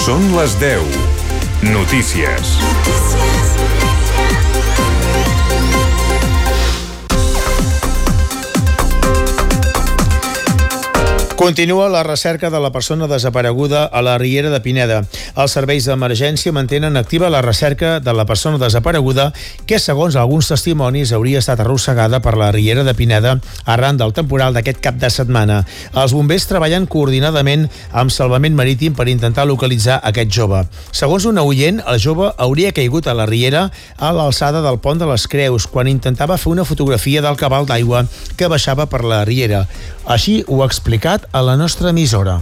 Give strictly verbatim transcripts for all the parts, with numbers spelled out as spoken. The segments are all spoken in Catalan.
Són les deu. Notícies. Continua la recerca de la persona desapareguda a la Riera de Pineda. Els serveis d'emergència mantenen activa la recerca de la persona desapareguda que, segons alguns testimonis, hauria estat arrossegada per la Riera de Pineda arran del temporal d'aquest cap de setmana. Els bombers treballen coordinadament amb Salvament Marítim per intentar localitzar aquest jove. Segons una oient, el jove hauria caigut a la Riera a l'alçada del pont de les Creus quan intentava fer una fotografia del cabal d'aigua que baixava per la Riera. Així ho ha explicat a la nostra emissora.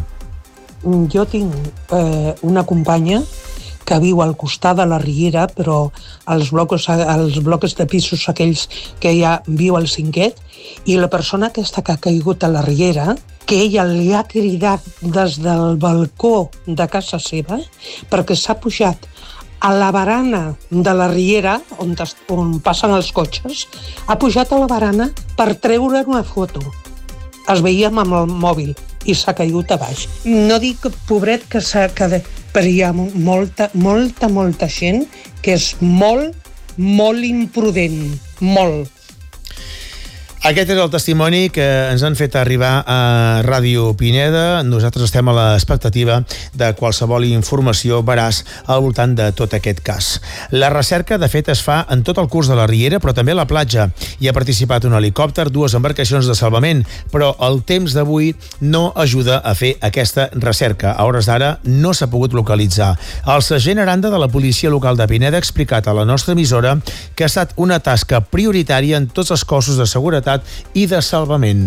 Jo tinc eh, una companya que viu al costat de la Riera, però als blocs, als blocs de pisos aquells que ja viu al cinquè, i la persona aquesta que ha caigut a la Riera, que ella li ha cridat des del balcó de casa seva perquè s'ha pujat a la barana de la Riera, on, on passen els cotxes, ha pujat a la barana per treure una foto. Es veiem amb el mòbil i s'ha caigut a baix. No dic, pobret, que s'ha quedat, però hi ha molta, molta, molta gent que és molt, molt imprudent, molt. Aquest és el testimoni que ens han fet arribar a Ràdio Pineda. Nosaltres estem a l'expectativa de qualsevol informació veraç al voltant de tot aquest cas. La recerca, de fet, es fa en tot el curs de la Riera, però també a la platja. Hi ha participat un helicòpter, dues embarcacions de salvament, però el temps d'avui no ajuda a fer aquesta recerca. A hores d'ara no s'ha pogut localitzar. El sergent Aranda de la policia local de Pineda ha explicat a la nostra emissora que ha estat una tasca prioritària en tots els cossos de seguretat i de salvament.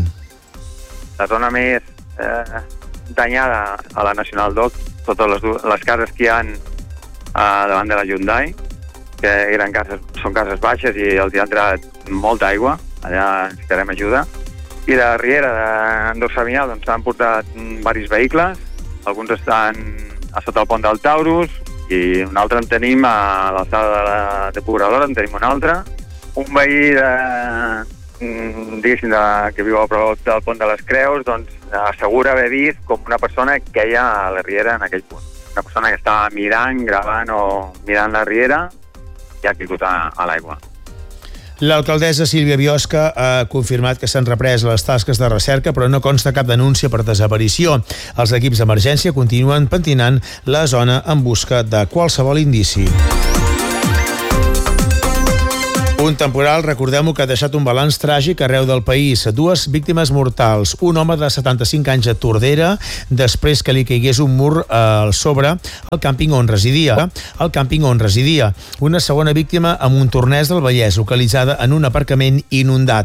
La zona més eh, danyada a la National Dock, totes les, les cases que hi ha eh, davant de la Hyundai, que eren cases, són cases baixes i els hi ha entrat molta aigua, allà necessitarem ajuda. I la Riera d'Endorsavinyà doncs s'han portat diversos vehicles, alguns estan a sota el pont del Taurus i un altre en tenim a l'alçada de la depuradora, en tenim un altre. Un veí de... diguéssim, de, que viu a prop del pont de les Creus, doncs assegura haver vist com una persona que queia a la Riera en aquell punt. Una persona que estava mirant, gravant o mirant la Riera i ha caigut a, a l'aigua. L'alcaldessa Sílvia Biosca ha confirmat que s'han reprès les tasques de recerca, però no consta cap denúncia per desaparició. Els equips d'emergència continuen pentinant la zona en busca de qualsevol indici. Un temporal, recordem-ho, que ha deixat un balanç tràgic arreu del país. Dues víctimes mortals. Un home de setanta-cinc anys a Tordera, després que li caigués un mur al sobre al càmping on residia. Al càmping on residia. Una segona víctima a Montornès del Vallès, localitzada en un aparcament inundat.